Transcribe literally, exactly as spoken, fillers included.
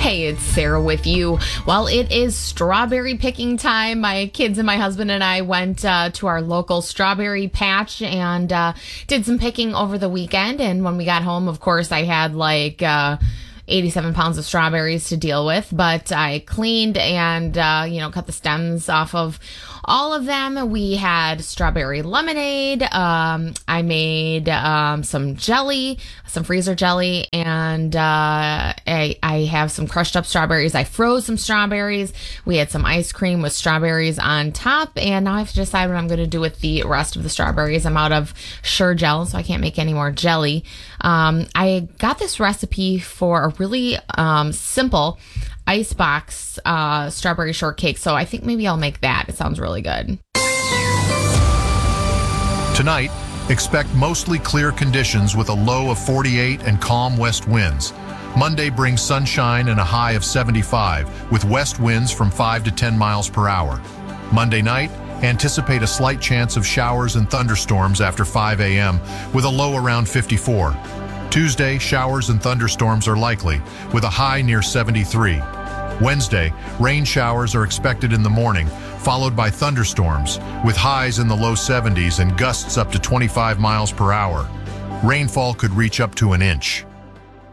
Hey, it's Sarah with you. Well, it is strawberry picking time. My kids and my husband and I went uh, to our local strawberry patch and uh, did some picking over the weekend. And when we got home, of course, I had like uh, eighty-seven pounds of strawberries to deal with. But I cleaned and, uh, you know, cut the stems off of all of them. We had strawberry lemonade. Um, I made um, some jelly, some freezer jelly, and uh, I, I have some crushed up strawberries. I froze some strawberries. We had some ice cream with strawberries on top, and now I have to decide what I'm going to do with the rest of the strawberries. I'm out of Sure Gel, so I can't make any more jelly. Um, I got this recipe for a really um, simple icebox uh, strawberry shortcake, so I think maybe I'll make that. It sounds really good. Tonight, expect mostly clear conditions with a low of forty-eight and calm west winds. Monday brings sunshine and a high of seventy-five, with west winds from five to ten miles per hour. Monday night, anticipate a slight chance of showers and thunderstorms after five a.m., with a low around fifty-four. Tuesday, showers and thunderstorms are likely, with a high near seventy-three. Wednesday, rain showers are expected in the morning, followed by thunderstorms, with highs in the low seventies and gusts up to twenty-five miles per hour. Rainfall could reach up to an inch.